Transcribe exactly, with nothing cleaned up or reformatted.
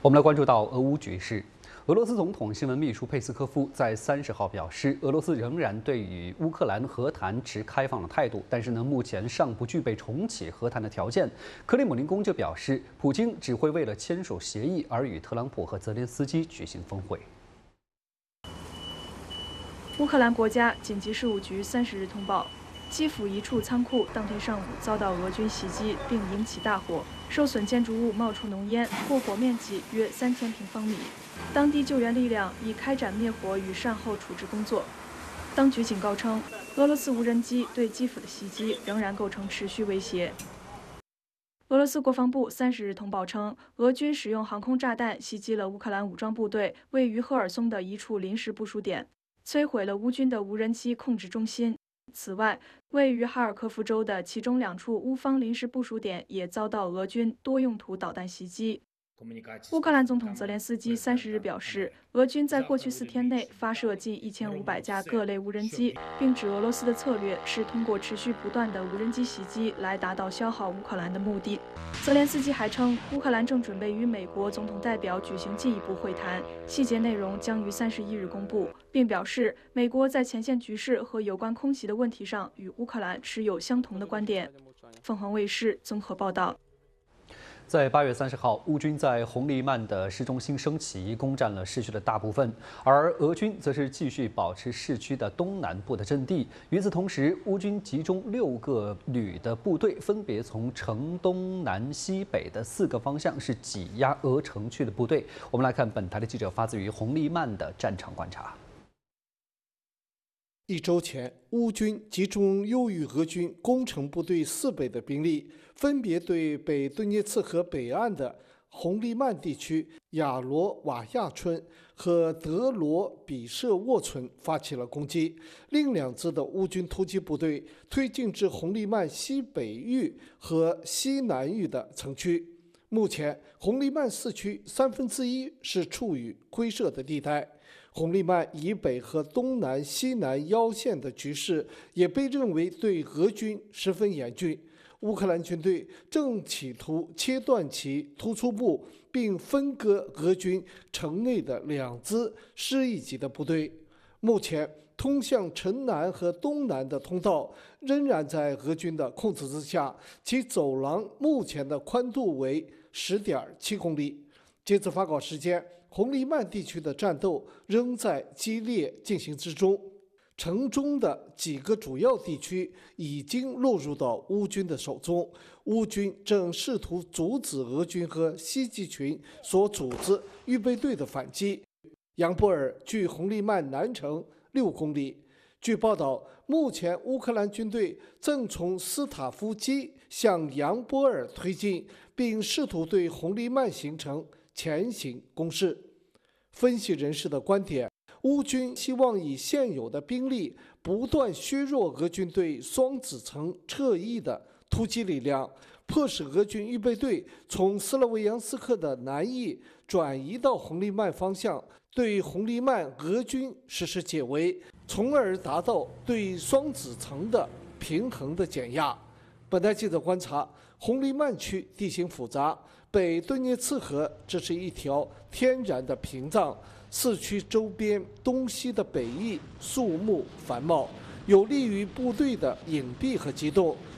我们来关注到俄乌局势。俄罗斯总统新闻秘书佩斯科夫在三十号表示，俄罗斯仍然对与乌克兰和谈持开放的态度，但是呢，目前尚不具备重启和谈的条件。克里姆林宫就表示，普京只会为了签署协议而与特朗普和泽连斯基举行峰会。 乌克兰国家紧急事务局三十日通报，基辅一处仓库当天上午遭到俄军袭击，并引起大火，受损建筑物冒出浓烟，过火面积约三千平方米。当地救援力量已开展灭火与善后处置工作。当局警告称，俄罗斯无人机对基辅的袭击仍然构成持续威胁。俄罗斯国防部三十日通报称，俄军使用航空炸弹袭击了乌克兰武装部队位于赫尔松的一处临时部署点，摧毁了乌军的无人机控制中心。此外，位于哈尔科夫州的其中两处乌方临时部署点也遭到俄军多用途导弹袭击。乌克兰总统泽连斯基三十日表示，俄军在过去四天内发射近一千五百架各类无人机，并指俄罗斯的策略是通过持续不断的无人机袭击来达到消耗乌克兰的目的。泽连斯基还称，乌克兰正准备与美国总统代表举行进一步会谈，细节内容将于三十一日公布，并表示美国在前线局势和有关空袭的问题上与乌克兰持有相同的观点。凤凰卫视综合报道。 在八月三十号，乌军在红利曼的市中心升旗，攻占了市区的大部分，而俄军则是继续保持市区的东南部的阵地。与此同时，乌军集中六个旅的部队，分别从城东南西北的四个方向是挤压俄城区的部队。我们来看本台的记者发自于红利曼的战场观察。 一周前，乌军集中优于俄军攻城部队四倍的兵力，分别对北顿涅茨河北岸的红利曼地区、亚罗瓦亚村和德罗比舍沃村发起了攻击。另两支的乌军突击部队推进至红利曼西北域和西南域的城区。目前，红利曼市区三分之一是处于灰色的地带。红利曼以北和东南、西南腰线的局势也被认为对俄军十分严峻。乌克兰军队正企图切断其突出部，并分割俄军城内的两支师一级的部队。目前，通向城南和东南的通道仍然在俄军的控制之下，其走廊目前的宽度为十点七公里。截至发稿时间，红利曼地区的战斗仍在激烈进行之中，城中的几个主要地区已经落入到乌军的手中，乌军正试图阻止俄军和西集群所组织预备队的反击。扬波尔距红利曼南城六公里。据报道，目前乌克兰军队正从斯塔夫基向扬波尔推进，并试图对红利曼形成前行攻势。分析人士的观点，乌军希望以现有的兵力不断削弱俄军对双子城侧翼的突击力量，迫使俄军预备队从斯洛维扬斯克的南翼转移到红利曼方向，对红利曼俄军实施解围，从而达到对双子城的平衡的减压。本台记者观察，红利曼区地形复杂，北顿涅茨河这是一条天然的屏障，市区周边东西的北翼树木繁茂，有利于部队的隐蔽和机动。